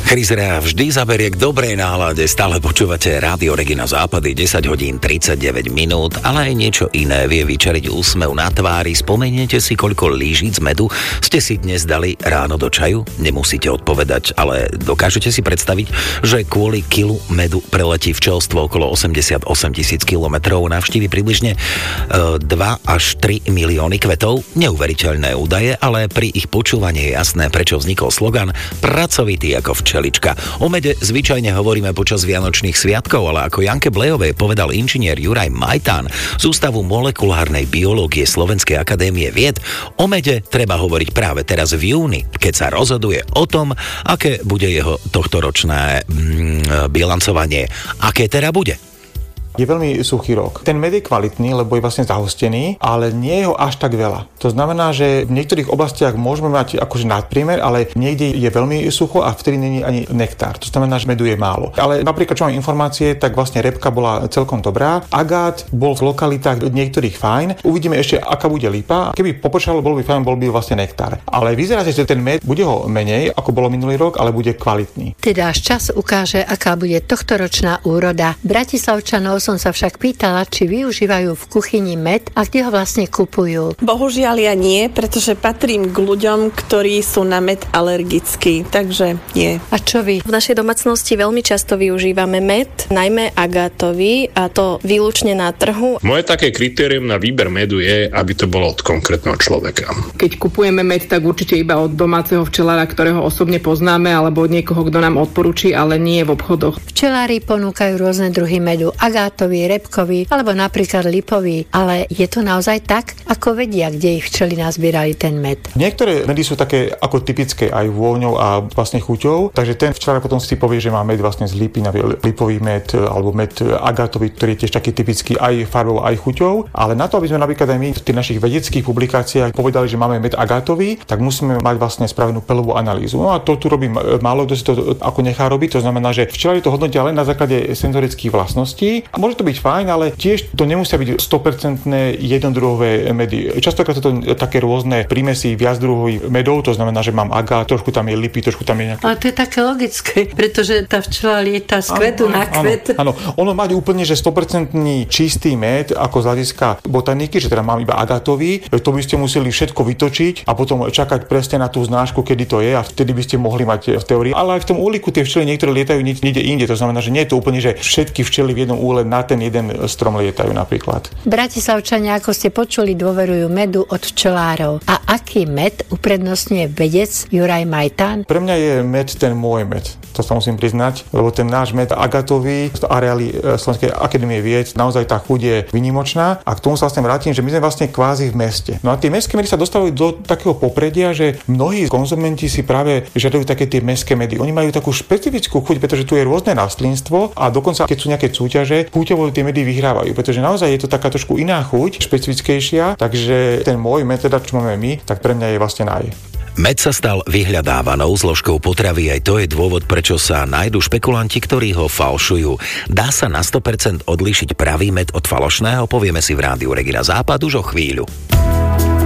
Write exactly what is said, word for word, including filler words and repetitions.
Chris Rea vždy zaberie k dobrej nálade. Stále počúvate Rádio Regina Západy, desať hodín tridsaťdeväť minút, ale aj niečo iné vie vyčariť úsmev na tvári. Spomeniete si, koľko lížic medu ste si dnes dali ráno do čaju? Nemusíte odpovedať, ale dokážete si predstaviť, že kvôli kilu medu preletí včelstvo okolo osemdesiatosem tisíc kilometrov, navštívi približne e, dva až tri milióny kvetov? Neuveriteľné údaje, ale pri ich počúvaní je jasné, prečo vznikol slogan pracovitý ako včelička. O mede zvyčajne hovoríme počas vianočných sviatkov, ale ako Janke Blejovej povedal inžinier Juraj Majtán z Ústavu molekulárnej biológie Slovenskej akadémie vied, o mede treba hovoriť práve teraz v júni, keď sa rozhoduje o tom, aké bude jeho tohtoročné mm, bilancovanie. Aké teda bude? Je veľmi suchý rok. Ten med je kvalitný, lebo je vlastne zahustený, ale nie je ho až tak veľa. To znamená, že v niektorých oblastiach môžeme mať akože nadpriemer, ale niekde je veľmi sucho a vtedy nie je ani nektár. To znamená, že medu je málo. Ale napríklad, čo mám informácie, tak vlastne repka bola celkom dobrá. Agát bol v lokalitách niektorých fajn. Uvidíme ešte, aká bude lipa. Keby popršalo, bol by fajn, bol by vlastne nektár. Ale vyzerá sa, že ten med bude ho menej, ako bolo minulý rok, ale bude kvalitný. Teda až čas ukáže, aká bude tohtoročná úroda. Bratislavčanov som sa však pýtala, či využívajú v kuchyni med a kde ho vlastne kupujú. Bohužiaľ ja nie, pretože patrím k ľuďom, ktorí sú na med alergickí, takže nie. A čo vy? V našej domácnosti veľmi často využívame med, najmä agátový, a to výlučne na trhu. Moje také kritérium na výber medu je, aby to bolo od konkrétneho človeka. Keď kupujeme med, tak určite iba od domáceho včelára, ktorého osobne poznáme, alebo od niekoho, kto nám odporúči, ale nie v obchodoch. Včelári ponúkajú rôzne druhy medu, agátový, repkový alebo napríklad lipový, ale je to naozaj tak, ako vedia, kde ich včely nazbierali ten med? Niektoré medy sú také ako typické aj vôňou a vlastne chuťou, takže ten včelár potom si povie, že má med vlastne z lipy, lipový med alebo med agátový, ktorý je tiež taký typický aj farbou, aj chuťou, ale na to, aby sme napríklad aj my v tých našich vedeckých publikáciách povedali, že máme med agátový, tak musíme mať vlastne spravenú peľovú analýzu. No a to tu robí málo, kto si to ako nechá robiť, to znamená, že včelári to hodnotia len na základe senzorických vlastností. A môže to byť fajn, ale tiež to nemusia byť sto percent jednodruhové medy. Častokrát sú to také rôzne prímesy viac druhových medov, to znamená, že mám agát, trošku tam je lipy, trošku tam je nejaké. Ale to je také logické, pretože tá včela lieta z kvetu áno, na kvet. Áno, áno, ono mať úplne, že sto percent čistý med, ako z hľadiska botaniky, že teda mám iba agátový, to by ste museli všetko vytočiť a potom čakať presne na tú znášku, kedy to je, a vtedy by ste mohli mať v teórii. Ale aj v tom úliku tie včely niektoré lietajú niekde inde, to znamená, že nie je to úplne, že všetky včely v jednom úle na ten jeden strom lietajú napríklad. Bratislavčania, ako ste počuli, dôverujú medu od včelárov. A aký med uprednostňuje vedec Juraj Majtán? Pre mňa je med ten môj med. To sa musím priznať, lebo ten náš med agatový z areály Slovenskej akadémie vied, naozaj tá chuť je výnimočná, a k tomu sa vlastne vrátim, že my sme vlastne kvázi v meste. No a tie mestské medy sa dostávajú do takého popredia, že mnohí konzumenti si práve žiadajú také tie mestské medy. Oni majú takú špecifickú chuť, pretože tu je rôzne rastlinstvo a dokonca keď sú nejaké súťaže, chuťovo tie medy vyhrávajú, pretože naozaj je to taká trošku iná chuť, špecifickejšia, takže ten môj med, teda čo máme my, tak pre mňa je vlastne naj. Med sa stal vyhľadávanou zložkou potravy, aj to je dôvod, prečo sa nájdu špekulanti, ktorí ho falšujú. Dá sa na sto percent odlíšiť pravý med od falošného? Povieme si v Rádiu Regina Západ už o chvíľu.